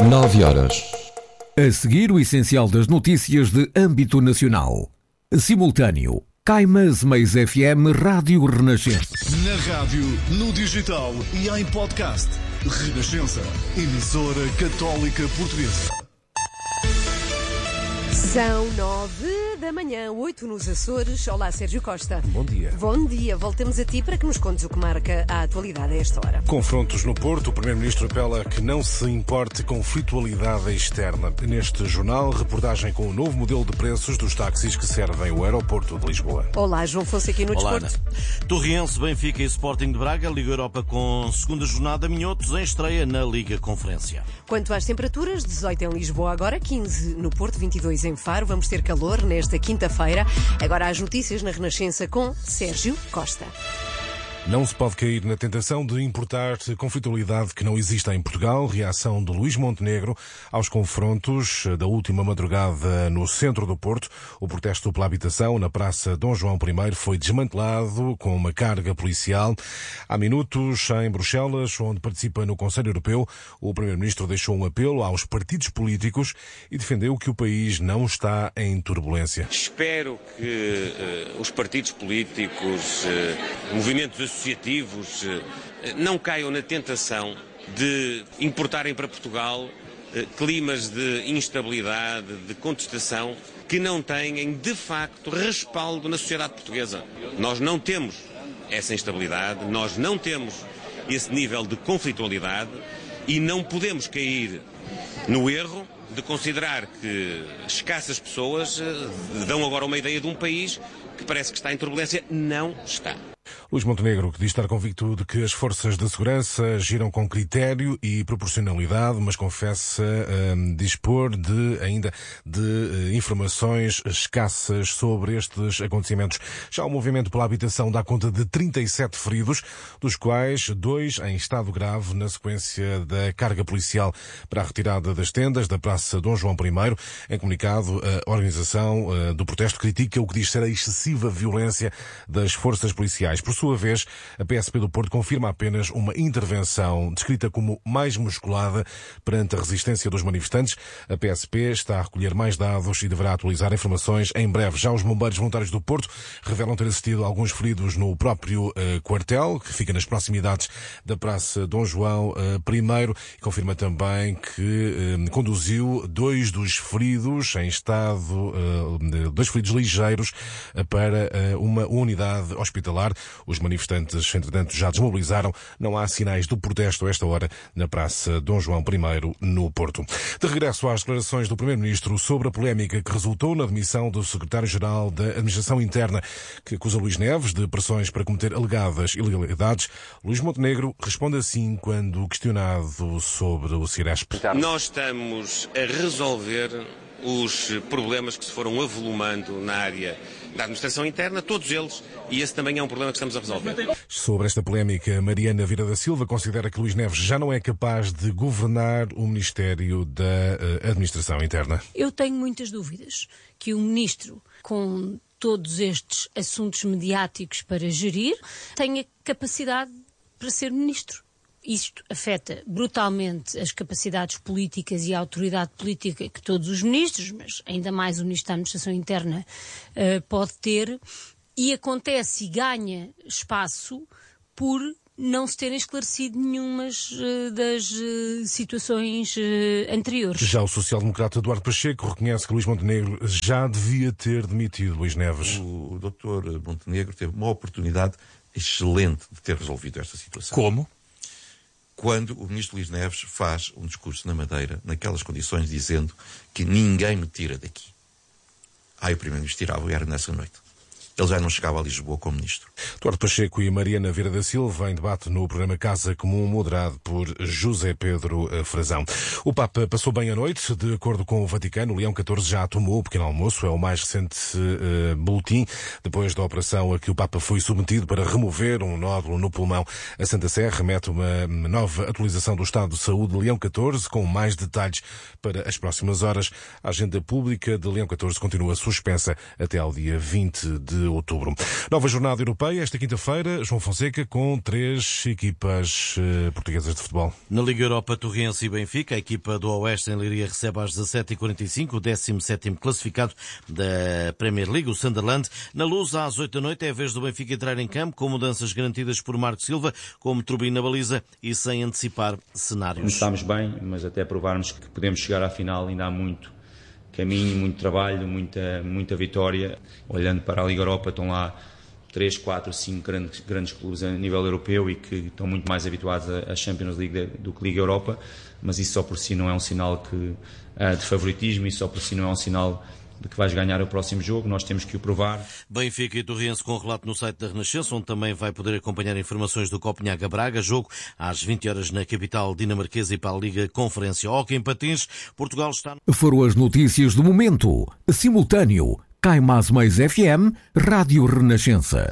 9 horas. A seguir, o essencial das notícias de âmbito nacional. Simultâneo. Caimas Meias FM Rádio Renascença. Na rádio, no digital e em podcast. Renascença. Emissora católica portuguesa. São 9 da manhã, 8 nos Açores. Olá, Sérgio Costa. Bom dia. Bom dia. Voltamos a ti para que nos contes o que marca a atualidade a esta hora. Confrontos no Porto. O Primeiro-Ministro apela que não se importe conflitualidade externa. Neste jornal, reportagem com o novo modelo de preços dos táxis que servem o aeroporto de Lisboa. Olá, João Fonseca no Olá, Desporto. Ana. Torriense, Benfica e Sporting de Braga, Liga Europa com segunda jornada, Minhotos em estreia na Liga Conferência. Quanto às temperaturas, 18 em Lisboa agora, 15 no Porto, 22 em Faro. Vamos ter calor nesta quinta-feira. Agora as notícias na Renascença com Sérgio Costa. Não se pode cair na tentação de importar conflitualidade que não existe em Portugal. Reação de Luís Montenegro aos confrontos da última madrugada no centro do Porto. O protesto pela habitação na Praça Dom João I foi desmantelado com uma carga policial. Há minutos, em Bruxelas, onde participa no Conselho Europeu, o Primeiro-Ministro deixou um apelo aos partidos políticos e defendeu que o país não está em turbulência. Espero que os partidos políticos, movimentos associativos, não caiam na tentação de importarem para Portugal climas de instabilidade, de contestação, que não têm, de facto, respaldo na sociedade portuguesa. Nós não temos essa instabilidade, nós não temos esse nível de conflitualidade e não podemos cair no erro de considerar que escassas pessoas dão agora uma ideia de um país que parece que está em turbulência. Não está. Luís Montenegro, que diz estar convicto de que as forças de segurança agiram com critério e proporcionalidade, mas confessa dispor ainda de informações escassas sobre estes acontecimentos. Já o movimento pela habitação dá conta de 37 feridos, dos quais 2 em estado grave na sequência da carga policial para a retirada das tendas da Praça Dom João I. Em comunicado, a organização do protesto critica o que diz ser a excessiva violência das forças policiais. Por sua vez, a PSP do Porto confirma apenas uma intervenção descrita como mais musculada perante a resistência dos manifestantes. A PSP está a recolher mais dados e deverá atualizar informações em breve. Já os bombeiros voluntários do Porto revelam ter assistido a alguns feridos no próprio quartel, que fica nas proximidades da Praça Dom João I, e confirma também que conduziu 2 dos feridos em estado, 2 feridos ligeiros para uma unidade hospitalar. Os manifestantes, entretanto, já desmobilizaram. Não há sinais de protesto a esta hora na Praça Dom João I, no Porto. De regresso às declarações do Primeiro-Ministro sobre a polémica que resultou na demissão do Secretário-Geral da Administração Interna, que acusa Luís Neves de pressões para cometer alegadas ilegalidades, Luís Montenegro responde assim quando questionado sobre o Ciresp. Nós estamos a resolver os problemas que se foram avolumando na área da administração interna, todos eles, e esse também é um problema que estamos a resolver. Sobre esta polémica, Mariana Vieira da Silva considera que Luís Neves já não é capaz de governar o Ministério da Administração Interna. Eu tenho muitas dúvidas que o Ministro, com todos estes assuntos mediáticos para gerir, tenha capacidade para ser Ministro. Isto afeta brutalmente as capacidades políticas e a autoridade política que todos os ministros, mas ainda mais o Ministro da Administração Interna, pode ter, e acontece e ganha espaço por não se terem esclarecido nenhumas das situações anteriores. Já o social-democrata Eduardo Pacheco reconhece que Luís Montenegro já devia ter demitido Luís Neves. O Dr. Montenegro teve uma oportunidade excelente de ter resolvido esta situação. Como? Quando o ministro Luís Neves faz um discurso na Madeira, naquelas condições, dizendo que ninguém me tira daqui. Aí o primeiro-ministro tirava e era nessa noite. Ele já não chegava a Lisboa como ministro. Eduardo Pacheco e Mariana Vieira da Silva em debate no programa Casa Comum, moderado por José Pedro Frazão. O Papa passou bem a noite. De acordo com o Vaticano, o Leão XIV já tomou o pequeno almoço. É o mais recente boletim depois da operação a que o Papa foi submetido para remover um nódulo no pulmão. A Santa Sé remete uma nova atualização do estado de saúde de Leão XIV, com mais detalhes para as próximas horas. A agenda pública de Leão XIV continua suspensa até ao dia 20 de outubro. Nova jornada europeia, esta quinta-feira, João Fonseca, com 3 equipas portuguesas de futebol. Na Liga Europa, Torrense e Benfica, a equipa do Oeste em Leiria recebe às 17h45 o 17º classificado da Premier League, o Sunderland. Na Luz, às 8 da noite, é a vez do Benfica entrar em campo, com mudanças garantidas por Marco Silva, como Trubin na baliza e sem antecipar cenários. Começámos bem, mas até provarmos que podemos chegar à final ainda há muito caminho, muito trabalho, muita vitória. Olhando para a Liga Europa, estão lá 3, 4, 5 grandes clubes a nível europeu e que estão muito mais habituados à Champions League do que Liga Europa, mas isso só por si não é um sinal de favoritismo, isso só por si não é um sinal de que vais ganhar o próximo jogo. Nós temos que o provar. Benfica e Torrense com relato no site da Renascença, onde também vai poder acompanhar informações do Copenhaga Braga, jogo às 20 horas na capital dinamarquesa e para a Liga Conferência. Hóquei em patins, Portugal está... Foram as notícias do momento. Simultâneo, Cai Mais Mais FM, Rádio Renascença.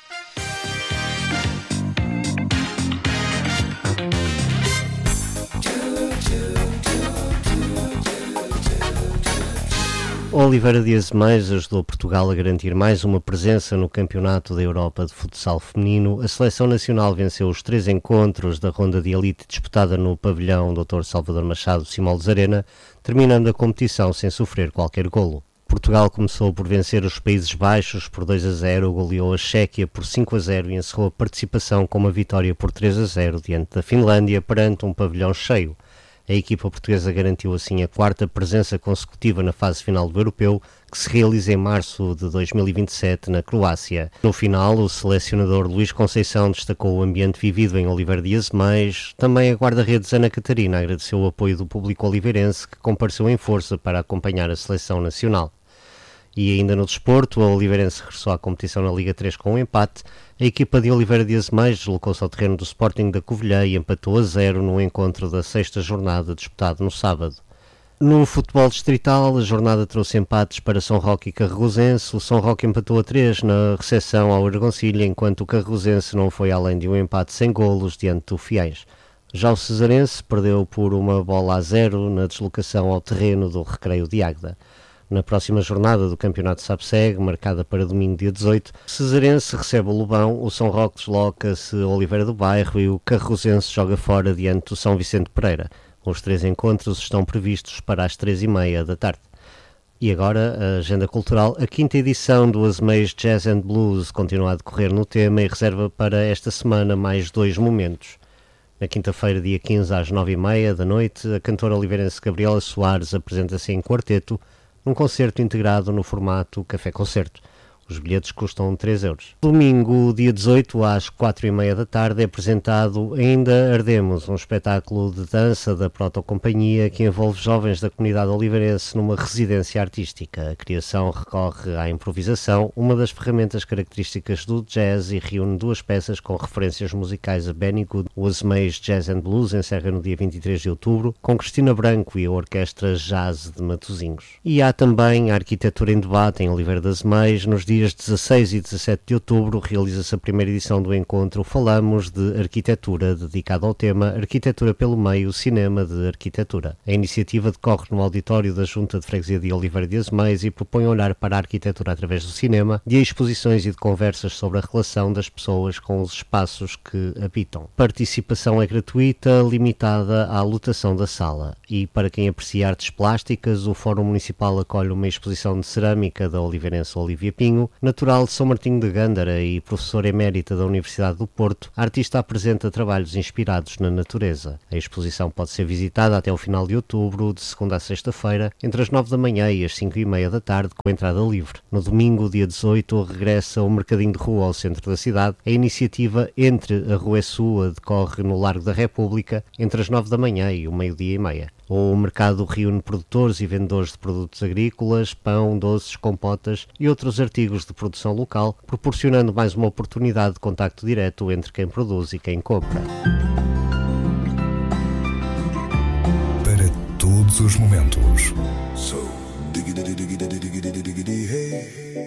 Oliveira Dias Mais ajudou Portugal a garantir mais uma presença no Campeonato da Europa de Futsal Feminino. A Seleção Nacional venceu os 3 encontros da ronda de elite disputada no pavilhão Dr. Salvador Machado Simões Arena, terminando a competição sem sofrer qualquer golo. Portugal começou por vencer os Países Baixos por 2-0, goleou a Chequia por 5-0 e encerrou a participação com uma vitória por 3-0 diante da Finlândia perante um pavilhão cheio. A equipa portuguesa garantiu assim a 4ª presença consecutiva na fase final do Europeu, que se realiza em março de 2027 na Croácia. No final, o selecionador Luís Conceição destacou o ambiente vivido em Oliveira Dias Mais. Também a guarda-redes Ana Catarina agradeceu o apoio do público oliveirense, que compareceu em força para acompanhar a seleção nacional. E ainda no desporto, a Oliveirense regressou à competição na Liga 3 com um empate. A equipa de Oliveira Dias Mais deslocou-se ao terreno do Sporting da Covilhã e empatou a 0 no encontro da 6ª jornada disputado no sábado. No futebol distrital, a jornada trouxe empates para São Roque e Carregosense. O São Roque empatou a 3 na recepção ao Argoncilha, enquanto o Carregosense não foi além de um empate sem golos diante do Fiéis. Já o Cesarense perdeu por 1-0 na deslocação ao terreno do Recreio de Águeda. Na próxima jornada do Campeonato SAPSEG, marcada para domingo dia 18, o Cesarense recebe o Lobão, o São Roque desloca-se a Oliveira do Bairro e o Carregosense joga fora diante do São Vicente Pereira. Os 3 encontros estão previstos para as 3h30 da tarde. E agora, a agenda cultural. A 5ª edição do Asmeios Jazz and Blues continua a decorrer no tema e reserva para esta semana mais 2 momentos. Na quinta-feira, dia 15, às 9h30 da noite, a cantora oliveirense Gabriela Soares apresenta-se em quarteto, num concerto integrado no formato café-concerto. Os bilhetes custam 3€. Domingo, dia 18, às 4h30 da tarde, é apresentado Ainda Ardemos, um espetáculo de dança da Protocompanhia que envolve jovens da comunidade oliveirense numa residência artística. A criação recorre à improvisação, uma das ferramentas características do jazz, e reúne 2 peças com referências musicais a Benny Good. O Asmeios Jazz and Blues encerra no dia 23 de outubro, com Cristina Branco e a Orquestra Jazz de Matosinhos. E há também a Arquitetura em Debate em Oliveira das Meias. Nos dias 16 e 17 de outubro realiza-se a primeira edição do encontro Falamos de Arquitetura, dedicado ao tema Arquitetura pelo Meio, Cinema de Arquitetura. A iniciativa decorre no auditório da Junta de Freguesia de Oliveira de Asmeios e propõe olhar para a arquitetura através do cinema, de exposições e de conversas sobre a relação das pessoas com os espaços que habitam. Participação é gratuita, limitada à lotação da sala. E para quem aprecia artes plásticas, o Fórum Municipal acolhe uma exposição de cerâmica da oliveirense Olívia Pinho. Natural de São Martinho de Gândara e professora emérita da Universidade do Porto, a artista apresenta trabalhos inspirados na natureza. A exposição pode ser visitada até o final de outubro, de segunda a sexta-feira, entre as 9 da manhã e as 5h30 da tarde, com entrada livre. No domingo, dia 18, regressa o Mercadinho de Rua ao centro da cidade. A iniciativa Entre a Rua e Sua decorre no Largo da República, entre as 9 da manhã e o meio-dia e meia. O mercado reúne produtores e vendedores de produtos agrícolas, pão, doces, compotas e outros artigos de produção local, proporcionando mais uma oportunidade de contacto direto entre quem produz e quem compra. Para todos os momentos.